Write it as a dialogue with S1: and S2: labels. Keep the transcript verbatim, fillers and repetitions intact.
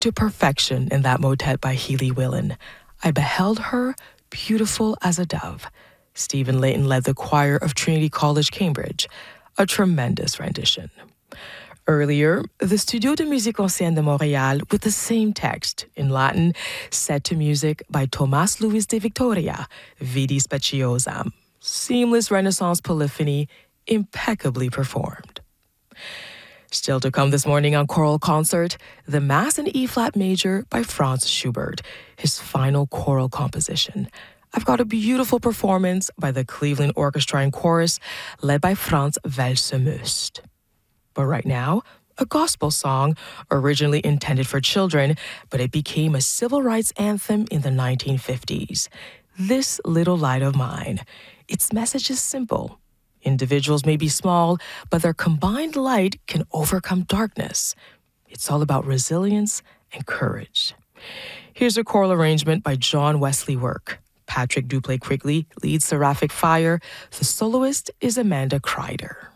S1: to perfection in that motet by Healy Willan. I beheld her beautiful as a dove. Stephen Layton led the choir of Trinity College, Cambridge. A tremendous rendition. Earlier, the Studio de Musique Ancienne de Montréal with the same text in Latin, set to music by Tomás Luis de Victoria, Vidi Speciosam. Seamless Renaissance polyphony, impeccably performed. Still to come this morning on Choral Concert, the Mass in E-flat major by Franz Schubert, his final choral composition. I've got a beautiful performance by the Cleveland Orchestra and Chorus, led by Franz Welssemuth. But right now, a gospel song originally intended for children, but it became a civil rights anthem in the nineteen fifties. This Little Light of Mine. Its message is simple. Individuals may be small, but their combined light can overcome darkness. It's all about resilience and courage. Here's a choral arrangement by John Wesley Work. Patrick Duplay Quigley leads Seraphic Fire. The soloist is Amanda Kreider.